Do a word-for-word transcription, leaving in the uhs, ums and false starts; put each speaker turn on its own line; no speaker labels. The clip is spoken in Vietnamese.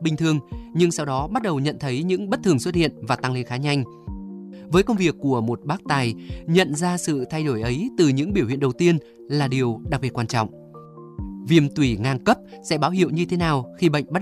giác bình thường, nhưng sau đó bắt đầu nhận thấy những bất thường xuất hiện và tăng lên khá nhanh. Với công việc của một bác tài, nhận ra sự thay đổi ấy từ những biểu hiện đầu tiên là điều đặc biệt quan trọng. Viêm tủy ngang cấp sẽ báo hiệu như thế nào khi bệnh bắt